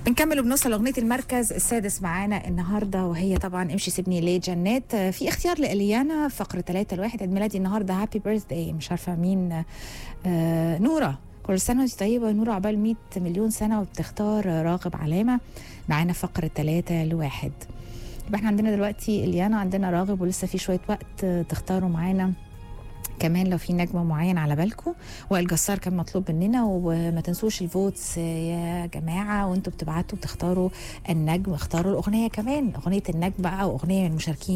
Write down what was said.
بنكمل وبنوصل لأغنية المركز السادس معانا النهاردة، وهي طبعا امشي سيبني ليه جنات. في اختيار لإليانا فقرة 3-1 عيد ميلادي النهاردة، هابي بيرثداي. مش عارفة مين. نورة، كل سنة وانت طيبة يا نورة، عقبال 100 مليون سنة. وبتختار راغب علامة معانا فقرة 3-1. يبقى احنا عندنا دلوقتي إليانا، عندنا راغب، ولسه في شوية وقت تختاروا معانا كمان لو في نجم معين على بالكم. وائل جسار كان مطلوب مننا، وما تنسوش الفوتس يا جماعه، وانتوا بتبعتوا بتختاروا النجم اختاروا الاغنيه كمان، اغنيه النجم بقى، واغنيه من المشاركين